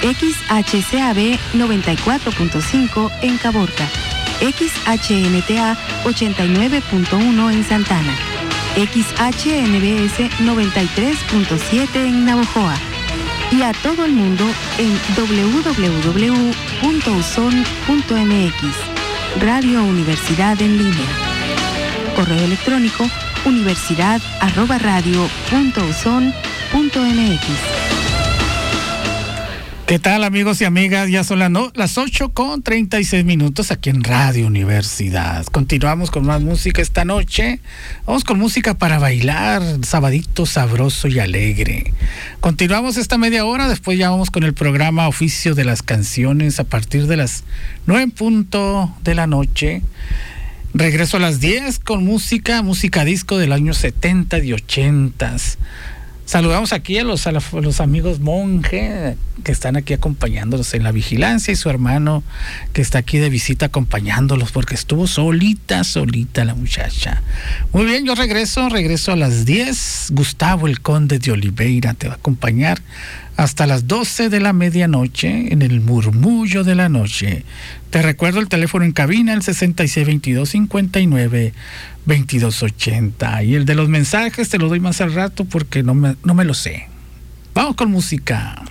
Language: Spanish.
XHCAB 94.5 en Caborca, XHNTA 89.1 en Santana, XHNBS 93.7 en Navojoa y a todo el mundo en www.uson.mx, Radio Universidad en línea. Correo electrónico universidad@radio.uson.mx. ¿Qué tal, amigos y amigas? Ya son las 8:36 aquí en Radio Universidad. Continuamos con más música esta noche. Vamos con música para bailar, sabadito sabroso y alegre. Continuamos esta media hora, después ya vamos con el programa Oficio de las Canciones a partir de las 9:00 de la noche. Regreso a las 10 con música disco del año 70 y 80. Saludamos aquí a los amigos Monje que están aquí acompañándolos en la vigilancia y su hermano que está aquí de visita acompañándolos porque estuvo solita la muchacha. Muy bien, yo regreso a las 10. Gustavo el Conde de Oliveira te va a acompañar hasta las 12 de la medianoche en el murmullo de la noche. Te recuerdo el teléfono en cabina, el 6622-59-2280. Y el de los mensajes te lo doy más al rato porque no me lo sé. Vamos con música.